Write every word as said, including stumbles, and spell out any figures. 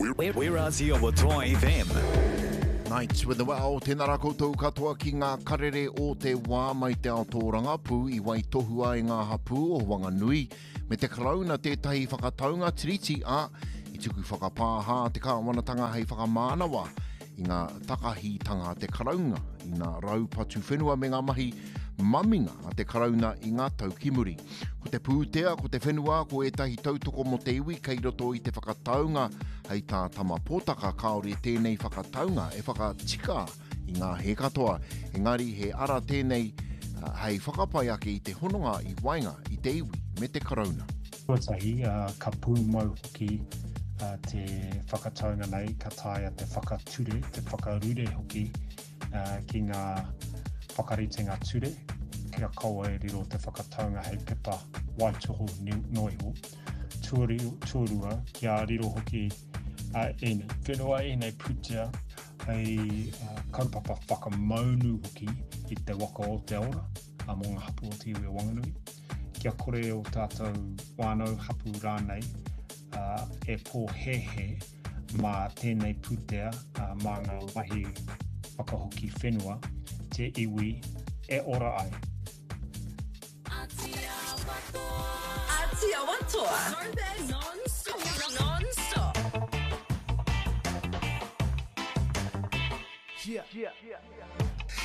Werazi o Toa F M. Nights with the Wow, tēnā rā koutou katoa ki ngā karere o te wā mai te aotoranga pū i wai tohua i ngā hapū o Wanganui. Me te karauna tētahi whakataunga tiriti a i tuku whakapāha te kāwanatanga hei whakamānawa i ngā takahitanga te karaunga i ngā raupatu whenua me ngā mahi maminga a te karauna i ngā taukimuri. Ko te pūtea, ko te whenua, ko etahi tautoko mo te iwi kei roto i te whakataunga hei tā tama pōtaka kaore tēnei whakataunga e whakatika i ngā he katoa. Engari he ara tēnei uh, hei whakapai ake i te hononga i wainga i te iwi me te karauna. Tuatahi, uh, ka pūmau hoki uh, te whakataunga nei, ka taia te whakature, te whakarure hoki uh, ki ngā whakaritenga ture, kia kaua e riro te whakataunga hei pepa waitoho noiho. Tuarua, kia riro hoki uh, e nei whenua, e nei putea, hei uh, kaupapa whakamaunu hoki i te waka o te ora, a mō ngā hapu o te iwi o Wanganui. Kia kore o tātou wānau hapu rānei, uh, e pōhehe mā tēnei putea, uh, mā ngā mahi wakahoki whenua, te iwi e ora ai. Atia watoa. Non-stop. Non-stop. Yeah, yeah, yeah, yeah.